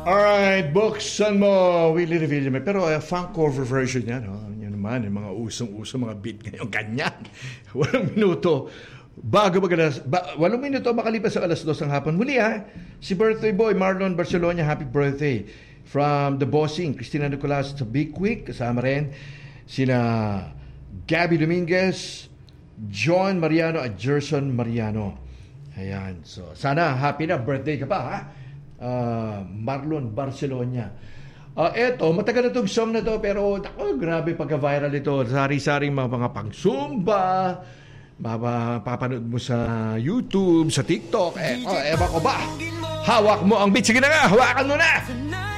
Alright, buksan mo, Willie Revilla. Pero funk cover version yan. Yan naman, yung mga usong-uso, mga beat ngayon, ganyan. 8 minuto. Bago mag-alas, 8 minuto makalipas sa alas 2 ng hapon. Muli si birthday boy Marlon Barcelona, happy birthday. From the bossing, Cristina Nicolas sa Big Quick, kasama rin sina Gabby Dominguez, John Mariano at Gerson Mariano. Ayan, so sana happy na birthday ka pa, ha? Marlon Barcelona. Eto, matagal na itong song na to, pero grabe pagka-viral ito. Sari-saring mga pang-zumba, mapapanood mo sa YouTube, sa TikTok. Ewan ko ba? Hawak mo ang beat. Sige na nga, hawakan mo na!